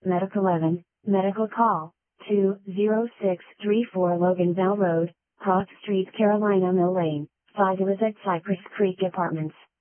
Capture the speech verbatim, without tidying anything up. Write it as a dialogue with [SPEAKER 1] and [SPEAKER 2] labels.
[SPEAKER 1] Medic eleven, medical call, two zero six three four Loganville Road, Hawk Street, Carolina Mill Lane, Fabulous at Cypress Creek Apartments.